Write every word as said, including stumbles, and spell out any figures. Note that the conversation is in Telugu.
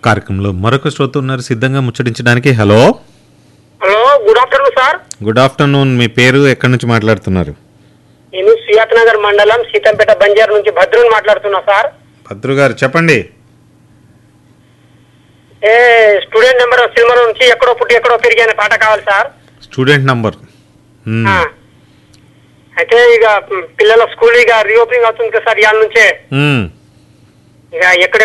కార్యక్రమంలో మరొక శ్రోత ఉన్నారు సిద్ధంగా ముచ్చటించడానికి. Hello hello, good afternoon sir. Good afternoon. మీ పేరు ఎక్కడి నుంచి మాట్లాడుతున్నారు? నేను సియాత్ నగర్ మండలం సీతంపేట బంజార్ నుంచి భద్రుని మాట్లాడుతున్నా సార్. భద్రు గారు చెప్పండి. ఏ స్టూడెంట్ నెంబర్ సినిమా నుంచి ఎక్కడో పుట్టి ఎక్కడో పెరిగి అనే పాట కావాలి సార్. Student number. ఆ. అయితే ఇక పిల్లల స్కూల్ ఇక రీఓపెనింగ్ అవుతుంది కదా సార్ ఇవాళ నుంచే. ఇక ఎక్కడ